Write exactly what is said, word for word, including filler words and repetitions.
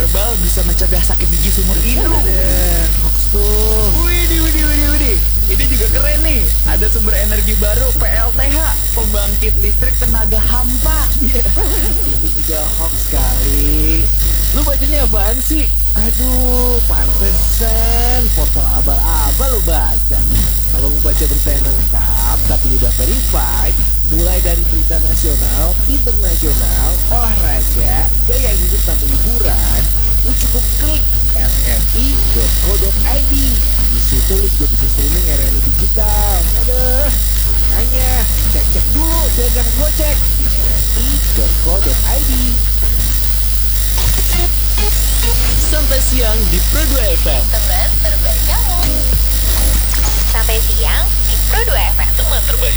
herbal bisa mencegah sakit gigi seumur hidup. Ada hoax tuh. Widih, widih, widih, widih. Ini juga keren nih. Ada sumber energi baru P L T H, pembangkit listrik tenaga hampa. Itu juga hoax kali. Lu bacanya apaan sih? Aduh, pantesan portal abal-abal lu baca. Kalau mau baca berita yang lengkap tapi udah verified, mulai dari berita nasional, internasional, olahraga, gaya hidup sampai hiburan, lu cukup klik r r i dot co dot i d. Di situ lu juga bisa streaming R R I digital. Aduh, makanya cek-cek dulu biar gak gocek di r r i dot co dot i d. Sampai siang di Pro dua F M. Teman terbaik kamu. Sampai siang di Pro dua F M. Teman terbaik.